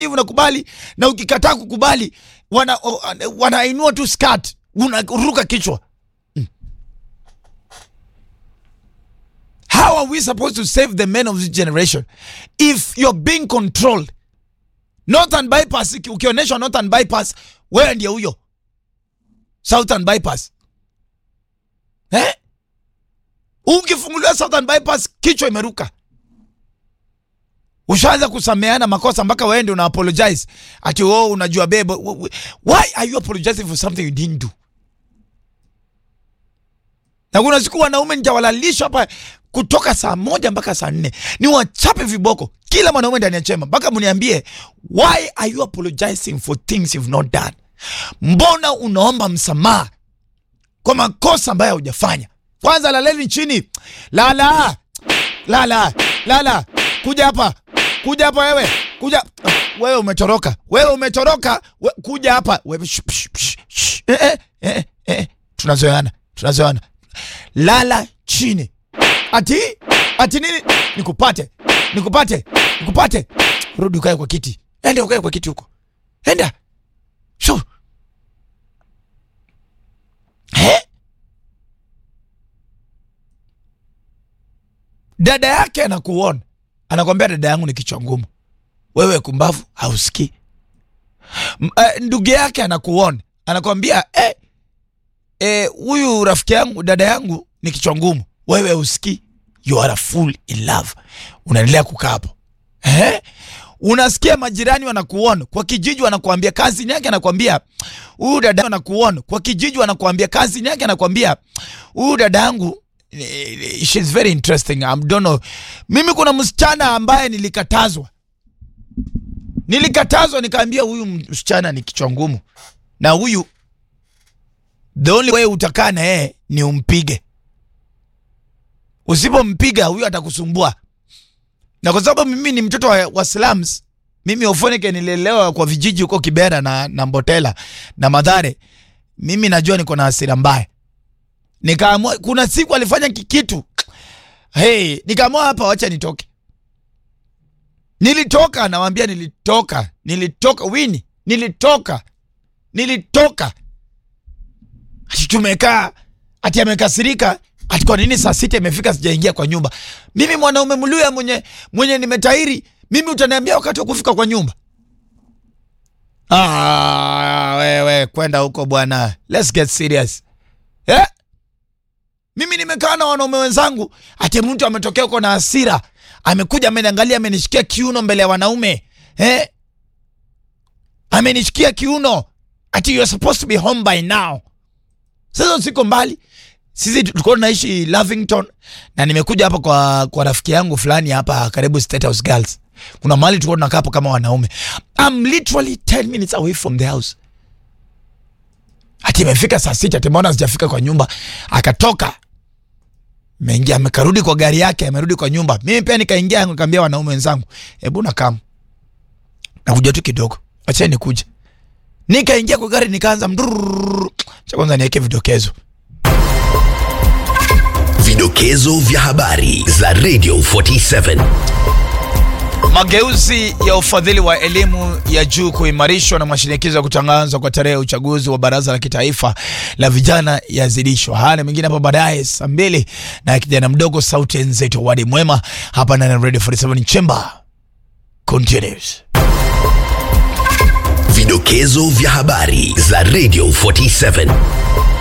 unakubali, na ukikataa kukubali wanainua tu skirt, unaruka kichwa. How are we supposed to save the men of this generation if you're being controlled? Northern bypass, ukionyeshwa Northern bypass, wewe ndiye huyo. Southern bypass. Ukifunguliwa Southern bypass, kichwa imeruka. Ushaanza kusameana makosa mpaka wewe ndio una apologize. Ati wewe unajua bebe. Why are you apologizing for something you didn't do? Na kuna siku wanaume nitawalalisha hapa kutoka saa 1 mpaka saa 4. Ni wachape viboko kila mwanaume ndani ya chema mpaka mniambie, why are you apologizing for things you've not done? Mbona unaomba msamaha kwa makosa ambayo hujafanya? Kwanza laleni chini. Lala. Kuja hapa wewe. Kuja. Wewe umetoroka. Kuja hapa. Wewe tunazoeana. Lala chini. Ati nini? Nikupate. Rudi ukae kwa kiti. Enda ukae kwa kiti huko. Enda. Sho. Dada yake anakuona. Anakuambia dada yangu ni kichwa ngumu. Wewe kumbavu hausikii. Ndugu yake anakuona. Anakuambia huyu rafiki yangu, dada yangu ni kichwa ngumu. Wewe usikii. You are a fool in love. Unaendelea kukaa hapo. Unasikia majirani wanakuona. Kwa kijiji wanakuambia kazi yake, anakuambia huyu dada anakuona. Kwa kijiji wanakuambia kazi yake, anakuambia huyu dada yangu she's very interesting. I don't know. Mimi kuna msichana ambaye nilikatazwa nikaambia huyu msichana ni kichwa ngumu. Na huyu the only way utakaa na yeye ni umpige. Usipompiga huyu atakusumbua. Na kwa sababu mimi ni mtoto wa slums, mimi Ofoneke nilelewa kwa vijiji huko Kibera na Mbotela na Madhare. Mimi najua niko na hasira mbaya. Nikaamua, kuna siku alifanya kitu. Nikaamua hapa wacha nitoke. Nilitoka, nawaambia nilitoka Winnie. Nilitoka. Ati tumekaa, ati amekasirika, ati kwa nini saa 6 imefika sijaingia kwa nyumba. Mimi mwanaume Mluya mwenye nimetairi, mimi utaniambia wakati wa kufika kwa nyumba? Wewe kwenda huko bwana. Let's get serious. Mimi nimekaa na wanaume wenzangu, ati mtu ametokea huko na hasira, amekuja ameniangalia, amenishikia kiuno mbele ya wanaume. Amenishikia kiuno. Ati you're supposed to be home by now. Sasa siko mbali. Sisi tulikuwa tunaishi Lavington na nimekuja hapa kwa rafiki yangu fulani hapa karibu State House Girls. Kuna mahali tulikuwa tunakaa hapo kama wanaume. I'm literally 10 minutes away from the house. Ati imefika saa 6, ati mbona sijafika kwa nyumba? Akatoka. Mengia amekarudi kwa gari yake, amerudi kwa nyumba. Mimi pia nikaingia nikamwambia wanaume wenzangu, hebu na kama nakuja tu kidogo. Acha nikuje. Nikaingia kwa gari nikaanza cha kwanza niweke vidokezo. Vidokezo vya habari za Radio 47. Mageuzi ya ufadhili wa elimu ya juu kuimarishwa na mashinikizo ya kutangazwa kwa tarehe ya uchaguzi wa baraza la kitaifa la vijana yazidishwa. Haya mengine hapa baadaye saa 2 na kijana mdogo sauti nzito Wadi Mwema hapa na Radio 47 Chamber continues. Vidokezo vya habari za Radio 47.